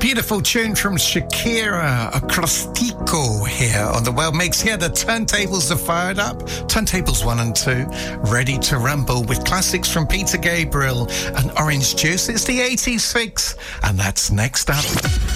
Beautiful tune from Shakira, Acrostico here on the World Mix. Yeah, the turntables are fired up. Turntables 1 and 2, ready to rumble with classics from Peter Gabriel and Orange Juice. It's the 86, and that's next up.